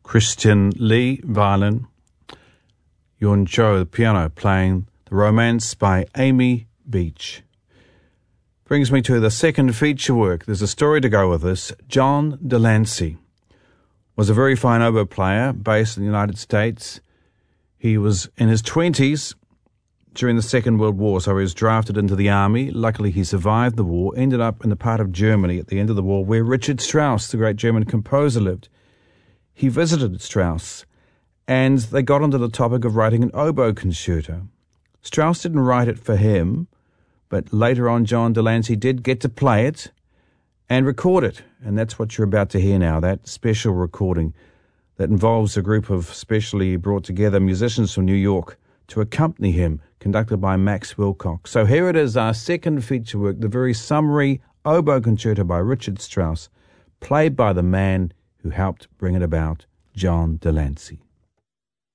Christian Lee, violin, Yun Cho, the piano, playing The Romance by Amy Beach. Brings me to the second feature work. There's a story to go with this. John Delancey was a very fine oboe player based in the United States. He was in his 20s during the Second World War, so he was drafted into the army. Luckily, he survived the war, ended up in the part of Germany at the end of the war where Richard Strauss, the great German composer, lived. He visited Strauss, and they got onto the topic of writing an oboe concerto. Strauss didn't write it for him, but later on John Delancey did get to play it and record it, and that's what you're about to hear now, that special recording that involves a group of specially brought together musicians from New York to accompany him, conducted by Max Wilcox. So here it is, our second feature work, the very summary oboe concerto by Richard Strauss, played by the man who helped bring it about, John Delancey.